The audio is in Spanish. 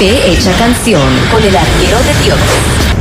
Fe hecha canción con el arquero de Dios.